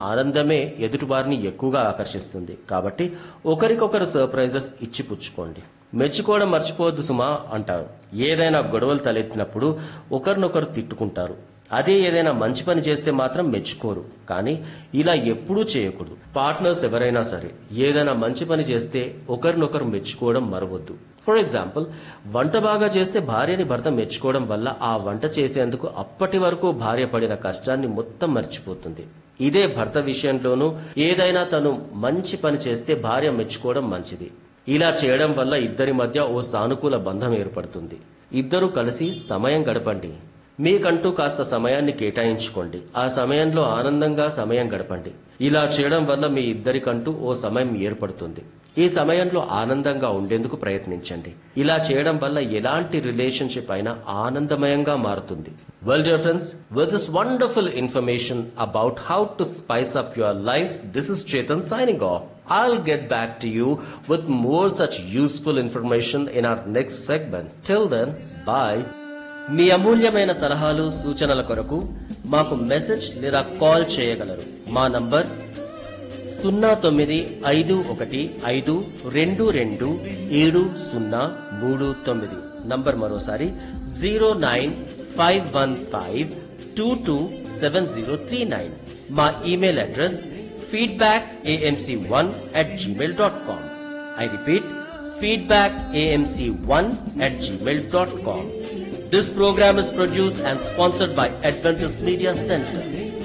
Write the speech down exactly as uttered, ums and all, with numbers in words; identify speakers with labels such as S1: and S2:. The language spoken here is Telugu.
S1: ఆనందమే ఎదుటివారిని ఎక్కువగా ఆకర్షిస్తుంది. కాబట్టి ఒకరికొకరు సర్ప్రైజెస్ ఇచ్చి పుచ్చుకోండి. మెచ్చుకోవడం మర్చిపోవద్దు సుమా అంటారు. ఏదైనా గొడవలు తలెత్తినప్పుడు ఒకరినొకరు తిట్టుకుంటారు. అదే ఏదైనా మంచి పని చేస్తే మాత్రం మెచ్చుకోరు. కానీ ఇలా ఎప్పుడూ చేయకూడదు. పార్ట్నర్స్ ఎవరైనా సరే ఏదైనా మంచి పని చేస్తే ఒకరినొకరు మెచ్చుకోవడం మరవద్దు. ఫర్ ఎగ్జాంపుల్, వంట బాగా చేస్తే భార్యని భర్త మెచ్చుకోవడం వల్ల ఆ వంట చేసేందుకు అప్పటి వరకు భార్య పడిన కష్టాన్ని మొత్తం మర్చిపోతుంది. ఇదే భర్త విషయంలోనూ ఏదైనా తను మంచి పని చేస్తే భార్య మెచ్చుకోవడం మంచిది. ఇలా చేయడం వల్ల ఇద్దరి మధ్య ఓ సానుకూల బంధం ఏర్పడుతుంది. ఇద్దరూ కలిసి సమయం గడపండి. మీకంటూ కాస్త సమయాన్ని కేటాయించుకోండి. ఆ సమయంలో ఆనందంగా సమయం గడపండి. ఇలా చేయడం వల్ల మీ ఇద్దరికంటూ ఓ సమయం ఏర్పడుతుంది. ఈ సమయంలో ఆనందంగా ఉండేందుకు ప్రయత్నించండి. ఇలా చేయడం వల్ల ఎలాంటి రిలేషన్షిప్ అయినా ఆనందమయంగా మారుతుంది. Well, dear friends, with this wonderful information about how to spice up your life, this is Chetan signing off. I'll get back to you with more such useful information in our next segment. Till then, bye. మీ అమూల్యమైన సలహాలు సూచనల కొరకు మాకు మెసేజ్ లేదా కాల్ చేయగలరు. మా నంబర్ సున్నా తొమ్మిది ఐదు ఒకటి ఐదు రెండు రెండు ఏడు సున్నా మూడు తొమ్మిది. నంబర్ మరోసారి zero nine five one five two two seven zero three nine. మా email address feedback AMC one at Gmail dot com. I repeat, feedback AMC one at Gmail dot com. This program is produced and sponsored by Adventist Media Center.